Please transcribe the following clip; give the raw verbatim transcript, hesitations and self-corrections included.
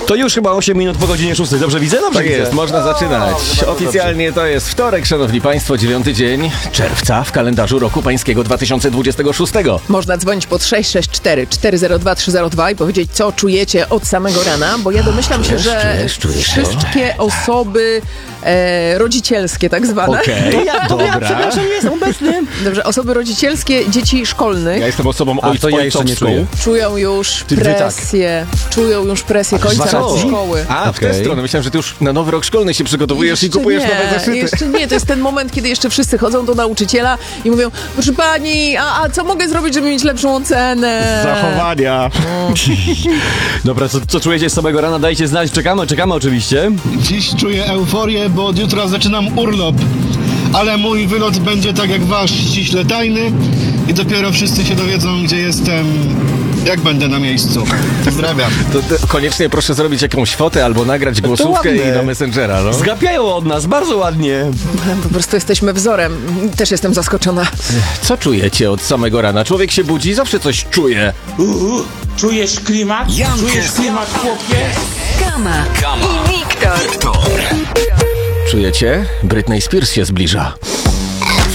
To już chyba osiem minut po godzinie szóstej. Dobrze widzę? Dobrze Tak widzę. jest, można zaczynać. Oficjalnie to jest wtorek, szanowni państwo, dziewiąty dzień czerwca w kalendarzu roku pańskiego dwa tysiące dwudziestego szóstego. Można dzwonić pod sześć sześć cztery cztery zero dwa trzy zero dwa i powiedzieć, co czujecie od samego rana, bo ja domyślam się, że czujesz, czujesz, wszystkie osoby e, rodzicielskie tak zwane, Okej, To ja, to ja, dobra. przepraszam, nie jestem obecny. dobrze, osoby rodzicielskie dzieci szkolnych Ja jestem osobą A, oj- to ja jeszcze nie ojcowską. czuję. czują już Ty- wy tak. presję, czują już presję końca wakacji? roku szkoły. A, w tę Okej. stronę. Myślałem, że ty już na nowy rok szkolny się przygotowujesz i kupujesz nie, nowe zeszyty. Jeszcze nie, to jest ten moment, kiedy jeszcze wszyscy chodzą do nauczyciela i mówią, proszę pani, a, a co mogę zrobić, żeby mieć lepszą ocenę? Zachowania. Dobra, co, co czujecie z samego rana? Dajcie znać. Czekamy, czekamy oczywiście. Dziś czuję euforię, bo od jutra zaczynam urlop. Ale mój wylot będzie tak jak wasz, ściśle tajny i dopiero wszyscy się dowiedzą, gdzie jestem, jak będę na miejscu. Pozdrawiam. To, to koniecznie proszę zrobić jakąś fotę albo nagrać głosówkę ładne. i na Messengera, no. Zgapiają od nas, bardzo ładnie. Po prostu jesteśmy wzorem. Też jestem zaskoczona. Co czujecie od samego rana? Człowiek się budzi, zawsze coś czuje. Uhu, czujesz klimat? Czujesz klimat, chłopie? Kama, i Wiktor. Czujecie? Britney Spears się zbliża.